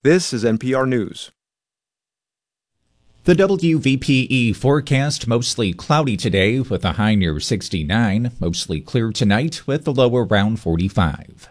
This is NPR News. The WVPE forecast: mostly cloudy today with a high near 69, mostly clear tonight with a low around 45.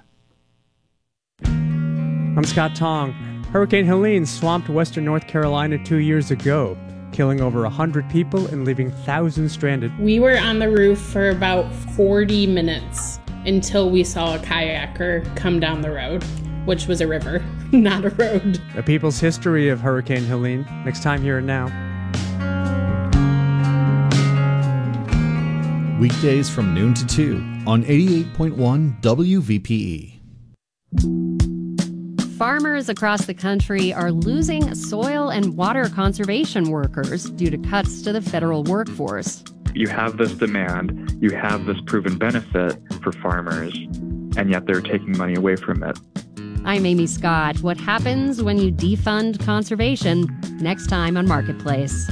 I'm Scott Tong. Hurricane Helene swamped western North Carolina 2 years ago, killing over 100 people and leaving thousands stranded. We were on the roof for about 40 minutes until we saw a kayaker come down the road, which was a river, not a road. A people's history of Hurricane Helene, next time here and now. Weekdays from noon to 2 on 88.1 WVPE. Farmers across the country are losing soil and water conservation workers due to cuts to the federal workforce. You have this demand, you have this proven benefit for farmers, and yet they're taking money away from it. I'm Amy Scott. What happens when you defund conservation? Next time on Marketplace.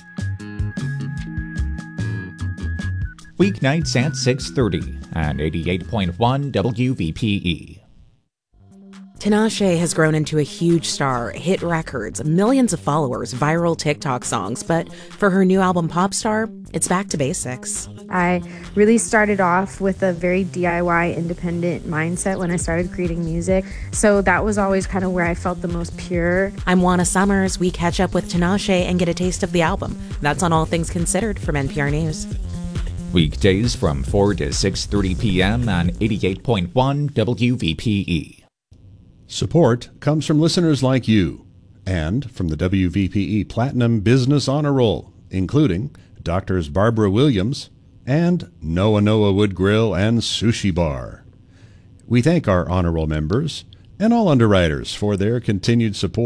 Weeknights at 6:30 on 88.1 WVPE. Tinashe has grown into a huge star, hit records, millions of followers, viral TikTok songs, but for her new album Popstar, it's back to basics. I really started off with a very DIY independent mindset when I started creating music, so that was always kind of where I felt the most pure. I'm Juana Summers. We catch up with Tinashe and get a taste of the album. That's on All Things Considered from NPR News. Weekdays from 4 to 6:30 p.m. on 88.1 WVPE. Support comes from listeners like you and from the WVPE Platinum Business Honor Roll, including Doctors Barbara Williams and Noah Wood Grill and Sushi Bar. We thank our honor roll members and all underwriters for their continued support.